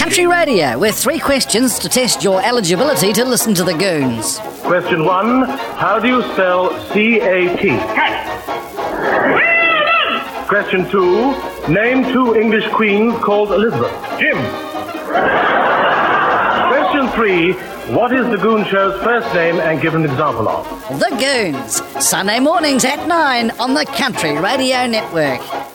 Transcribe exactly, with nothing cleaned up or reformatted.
Country Radio, with three questions to test your eligibility to listen to the Goons. Question one, how do you spell C A T? Question two, name two English queens called Elizabeth. Jim. Question three, what is the Goon Show's first name and give an example of? The Goons, Sunday mornings at nine on the Country Radio Network.